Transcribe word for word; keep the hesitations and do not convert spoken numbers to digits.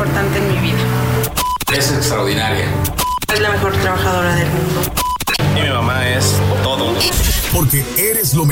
importante en mi vida. Es extraordinaria. Es la mejor trabajadora del mundo. Y mi mamá es todo. Porque eres lo mejor.